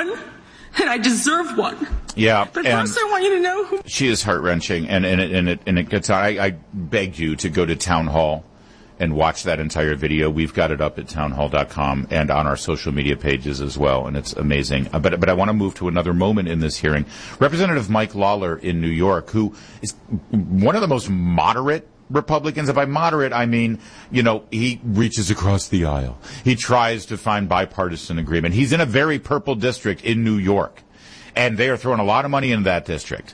one, and I deserve one. Yeah, but first I want you to know who... She is heart-wrenching, and it gets on. I begged you to go to Town Hall and watch that entire video. We've got it up at townhall.com and on our social media pages as well, and it's amazing. But I want to move to another moment in this hearing. Representative Mike Lawler in New York, who is one of the most moderate Republicans. If by moderate, I mean, he reaches across the aisle. He tries to find bipartisan agreement. He's in a very purple district in New York, and they are throwing a lot of money into that district.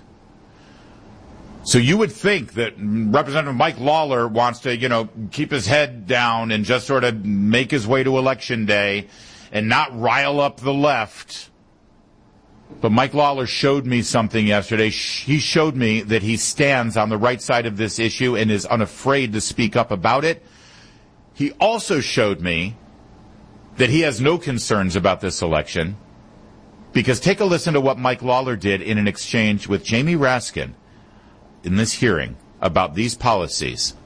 So you would think that Representative Mike Lawler wants to, keep his head down and just sort of make his way to Election Day and not rile up the left. But Mike Lawler showed me something yesterday. He showed me that he stands on the right side of this issue and is unafraid to speak up about it. He also showed me that he has no concerns about this election, because take a listen to what Mike Lawler did in an exchange with Jamie Raskin in this hearing about these policies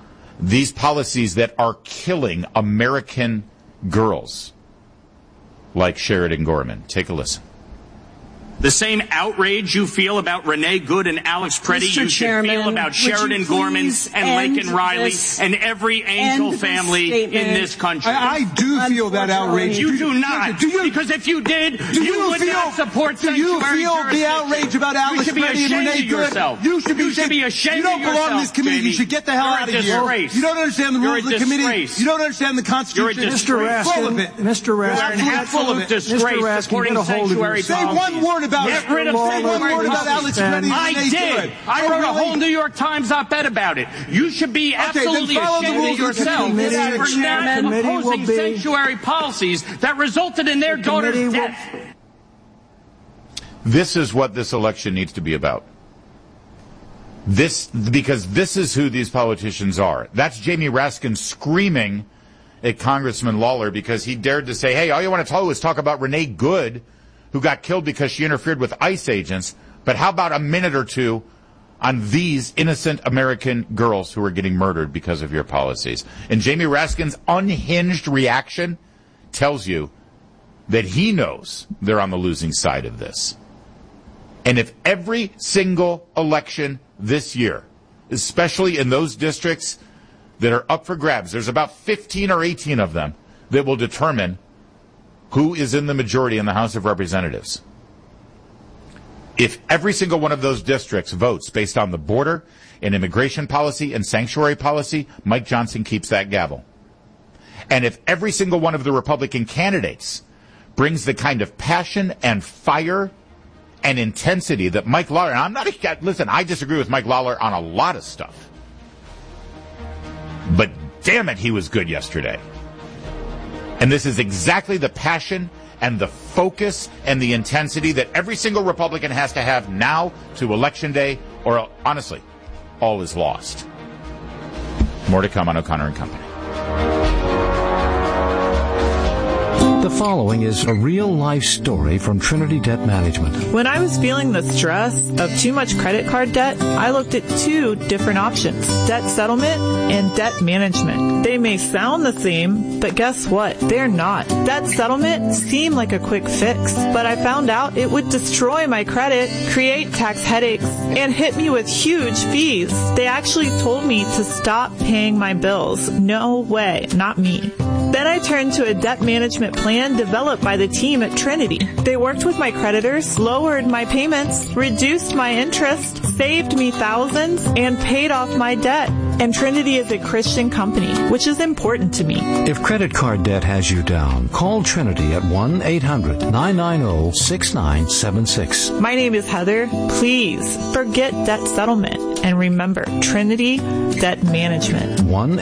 that are killing American girls like Sheridan Gorman. Take a listen. The same outrage you feel about Renee Good and Alex Preddy, you should feel about Sheridan Gorman and Laken Riley and every Angel family in this country. I do feel that outrage. You do not. Because if you did, you would not support sanctuary jurisdiction. Do you feel the outrage about Alex Preddy and Renee Good? You should be ashamed of yourself. You don't belong in this committee. You should get the hell out of here. You don't understand the rules of the committee. You don't understand the Constitution. Mr. Raskin, you're an hatful of disgrace supporting sanctuary policies. Say one word about Get rid of Alex Preddy. I did. I wrote a whole New York Times op-ed about it. You should be absolutely ashamed of yourself for not opposing sanctuary policies that resulted in their daughter's death. This is what this election needs to be about. Because this is who these politicians are. That's Jamie Raskin screaming at Congressman Lawler because he dared to say, hey, all you want to is talk about Renee Good, who got killed because she interfered with ICE agents. But how about a minute or two on these innocent American girls who are getting murdered because of your policies? And Jamie Raskin's unhinged reaction tells you that he knows they're on the losing side of this. And if every single election this year, especially in those districts that are up for grabs, there's about 15 or 18 of them that will determine who is in the majority in the House of Representatives. If every single one of those districts votes based on the border and immigration policy and sanctuary policy, Mike Johnson keeps that gavel. And if every single one of the Republican candidates brings the kind of passion and fire and intensity that Mike Lawler, and I disagree with Mike Lawler on a lot of stuff. But damn it, he was good yesterday. And this is exactly the passion and the focus and the intensity that every single Republican has to have now to Election Day, or honestly, all is lost. More to come on O'Connor and Company. The following is a real-life story from Trinity Debt Management. When I was feeling the stress of too much credit card debt, I looked at two different options: debt settlement and debt management. They may sound the same, but guess what? They're not. Debt settlement seemed like a quick fix, but I found out it would destroy my credit, create tax headaches, and hit me with huge fees. They actually told me to stop paying my bills. No way, not me. Then I turned to a debt management plan developed by the team at Trinity. They worked with my creditors, lowered my payments, reduced my interest, saved me thousands, and paid off my debt. And Trinity is a Christian company, which is important to me. If credit card debt has you down, call Trinity at 1-800-990-6976. My name is Heather. Please forget debt settlement and remember Trinity Debt Management.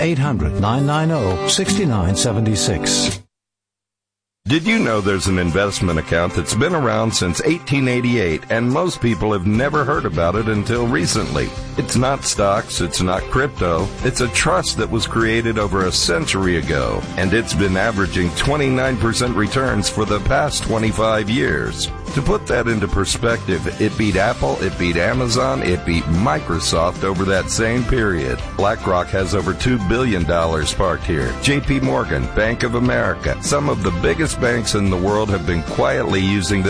1-800-990-6976. Did you know there's an investment account that's been around since 1888 and most people have never heard about it until recently? It's not stocks, it's not crypto, it's a trust that was created over a century ago, and it's been averaging 29% returns for the past 25 years. To put that into perspective, it beat Apple, it beat Amazon, it beat Microsoft over that same period. BlackRock has over $2 billion parked here. JP Morgan, Bank of America, some of the biggest banks in the world have been quietly using this